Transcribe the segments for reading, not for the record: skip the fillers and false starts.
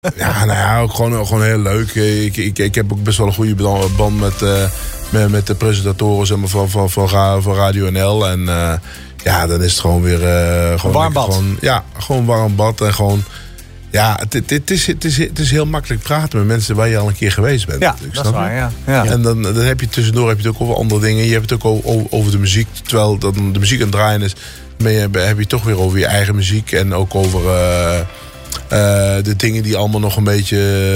Ja, nou ja, ook gewoon heel leuk. Ik heb ook best wel een goede band met de presentatoren, zeg maar, van Radio NL. En ja, dan is het gewoon weer... gewoon warm bad. Gewoon warm bad. En gewoon... Ja, het is heel makkelijk praten met mensen waar je al een keer geweest bent. Ja, dat is waar, ja. En dan heb je tussendoor het ook over andere dingen. Je hebt het ook over de muziek. Terwijl dan de muziek aan het draaien is, heb je toch weer over je eigen muziek. En ook over de dingen die allemaal nog een beetje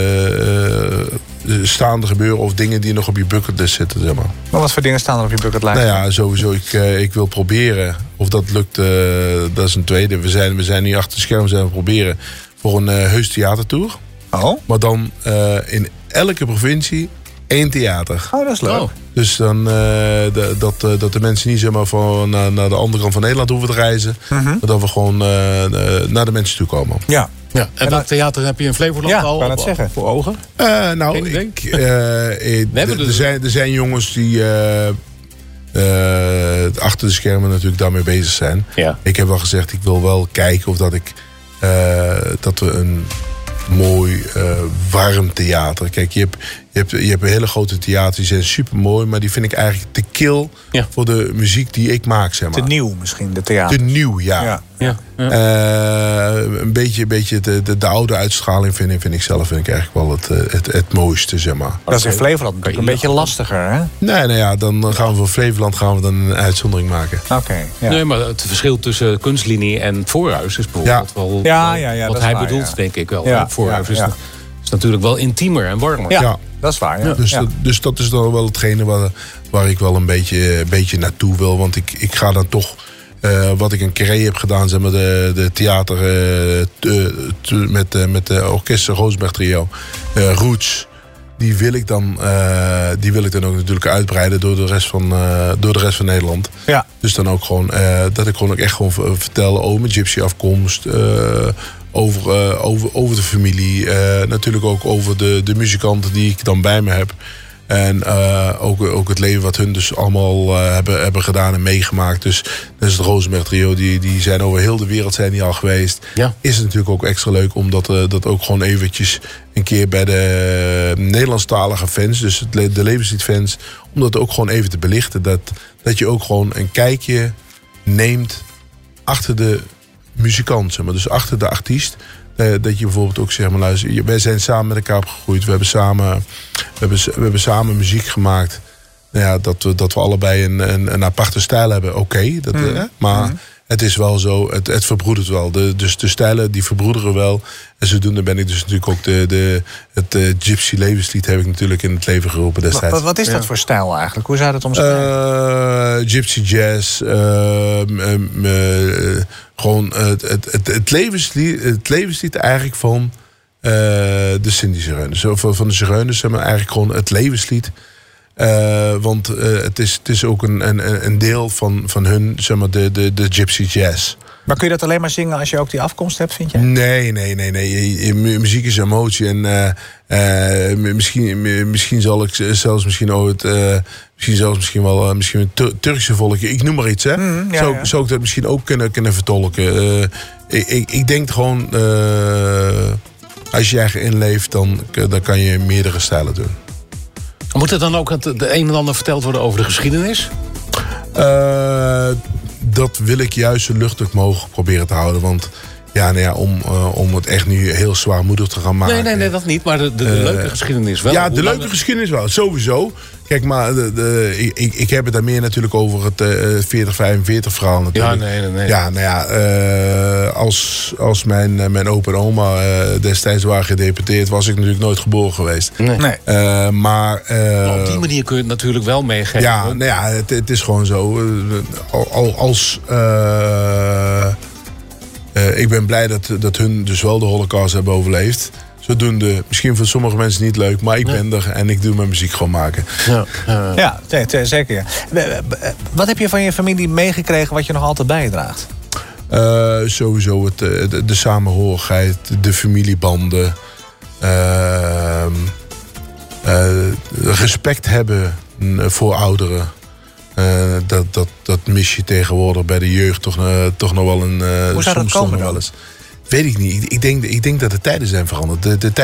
staande gebeuren. Of dingen die nog op je bucketlist zitten, zeg maar. Maar wat voor dingen staan er op je bucketlijst? Nou ja, sowieso. Ik wil proberen. Of dat lukt, dat is een tweede. We zijn nu achter de schermen zijn we proberen voor een heus theatertour. Oh. Maar dan in elke provincie 1 theater. Oh, dat is leuk. Oh. Dus dan dat de mensen niet zomaar naar de andere kant van Nederland hoeven te reizen. Maar dat we gewoon naar de mensen toe komen. Ja. Ja. En welk theater heb je in Flevoland al kan het zeggen. voor ogen? Nou, Geen idee? er zijn jongens die achter de schermen natuurlijk daarmee bezig zijn. Ja. Ik heb wel gezegd, ik wil wel kijken of dat we een mooi, warm theater. Kijk, je hebt hele grote theaters, die zijn super mooi, maar die vind ik eigenlijk te kil voor de muziek die ik maak, zeg maar. Te nieuw misschien, de theater. Te nieuw, ja. Een beetje de oude uitstraling vind ik eigenlijk wel het mooiste, zeg maar. Dat is in Flevoland natuurlijk een beetje lastiger, hè? Nee, nou ja, dan gaan we voor Flevoland een uitzondering maken. Oké. Ja. Nee, maar het verschil tussen kunstlinie en het voorhuis is bijvoorbeeld wel wat hij bedoelt, denk ik wel. Ja, Het voorhuis is natuurlijk wel intiemer en warmer. Ja, dat is waar. Ja. Dus dat is dan wel hetgene waar ik wel een beetje naartoe wil. Want ik ga dan toch, wat ik een Carré heb gedaan, zeg maar, de theater met de orkest Rosenberg Trio, Roots. Die wil ik dan ook natuurlijk uitbreiden door de rest van Nederland. Ja. Dus dan ook gewoon dat ik gewoon ook echt vertel over mijn gypsy afkomst. Over de familie. Natuurlijk ook over de muzikanten die ik dan bij me heb. En ook het leven wat hun dus allemaal hebben gedaan en meegemaakt. Dus dat is het Rosenberg Trio. Die zijn over heel de wereld zijn die al geweest. Ja. Is het natuurlijk ook extra leuk om dat ook gewoon eventjes een keer bij de Nederlandstalige fans, dus de levensliedfans, om dat ook gewoon even te belichten. Dat je ook gewoon een kijkje neemt achter de muzikant, zeg maar. Dus achter de artiest. Dat je bijvoorbeeld ook zegt, maar luister, wij zijn samen met elkaar opgegroeid. We hebben samen muziek gemaakt. Nou ja, dat we allebei een aparte stijl hebben. Oké, maar het is wel zo, het verbroedert wel. Dus de stijlen die verbroederen wel. En zodoende ben ik dus natuurlijk ook het Gypsy levenslied heb ik natuurlijk in het leven geroepen destijds. Wat is dat voor stijl eigenlijk? Hoe zou dat omschrijven? Gypsy jazz. Gewoon het levenslied eigenlijk van de Cindy Zigeuners. Van de Zigeuners, zeg maar, eigenlijk gewoon het levenslied. Want het is ook een deel van hun, zeg maar, de Gypsy jazz. Maar kun je dat alleen maar zingen als je ook die afkomst hebt, vind je? Nee. Muziek is emotie. En misschien zal ik zelfs misschien wel een Turkse volkje. Ik noem maar iets, hè. Zou ik dat misschien ook kunnen vertolken. Ik denk gewoon, als je eigen inleeft, dan kan je meerdere stijlen doen. Moet er dan ook het een en ander verteld worden over de geschiedenis? Dat wil ik juist zo luchtig mogelijk proberen te houden. Want om het echt nu heel zwaarmoedig te gaan maken. Nee, dat niet. Maar de leuke geschiedenis wel. Ja, de leuke geschiedenis wel. Sowieso. Kijk, maar ik heb het daar meer natuurlijk over het 40-45 verhaal natuurlijk. Ja, nee. Ja, nou ja, als mijn opa en oma destijds waren gedeporteerd, was ik natuurlijk nooit geboren geweest. Nee. Maar op die manier kun je het natuurlijk wel meegeven. Ja, nou ja, het is gewoon zo. Ik ben blij dat hun dus wel de Holocaust hebben overleefd. Zodoende, misschien voor sommige mensen niet leuk, maar ik ben er en ik doe mijn muziek gewoon maken. Ja, zeker. Ja. Wat heb je van je familie meegekregen wat je nog altijd bijdraagt? Sowieso de samenhorigheid, de familiebanden. Respect hebben voor ouderen. Dat mis je tegenwoordig bij de jeugd toch nog wel een. Hoe zou dat komen dan? Weet ik niet. Ik denk dat de tijden zijn veranderd. De